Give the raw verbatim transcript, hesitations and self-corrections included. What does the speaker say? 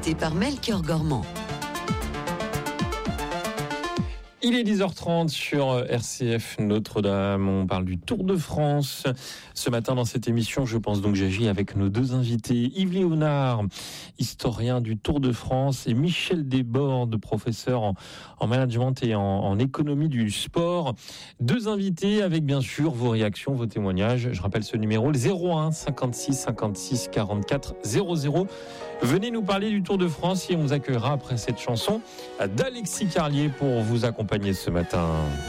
Présenté par Melchior Gormand. Il est dix heures trente sur R C F Notre-Dame. On parle du Tour de France. Ce matin, dans cette émission, je pense donc j'agis avec nos deux invités. Yves Léonard, historien du Tour de France, et Michel Desbordes, professeur en, en management et en, en économie du sport. Deux invités avec bien sûr vos réactions, vos témoignages. Je rappelle ce numéro, le zéro un cinquante-six cinquante-six quarante-quatre zéro zéro. Venez nous parler du Tour de France et on vous accueillera après cette chanson d'Alexis Carlier pour vous accompagner ce matin.